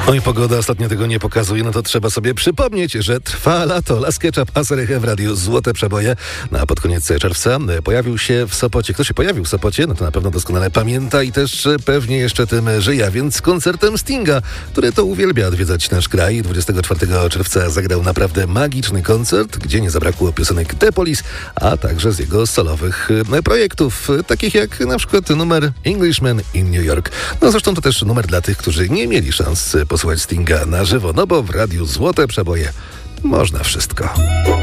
Oj, pogoda ostatnio tego nie pokazuje, no to trzeba sobie przypomnieć, że trwa lato. Las Ketchup, Asereche w radiu Złote Przeboje. No a pod koniec czerwca pojawił się w Sopocie. Kto się pojawił w Sopocie? No to na pewno doskonale pamięta i też pewnie jeszcze tym żyje, a więc koncertem Stinga, który to uwielbia odwiedzać nasz kraj. 24 czerwca zagrał naprawdę magiczny koncert, gdzie nie zabrakło piosenek The Police, a także z jego solowych projektów, takich jak na przykład numer Englishman in New York. No zresztą to też numer dla tych, którzy nie mieli szans posłuchać Stinga na żywo, no bo w radiu Złote Przeboje można wszystko.